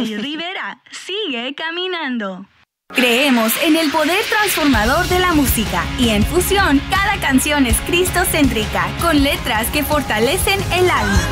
Nelly Rivera sigue caminando. Creemos en el poder transformador de la música y en Fusión cada canción es cristocéntrica con letras que fortalecen el alma.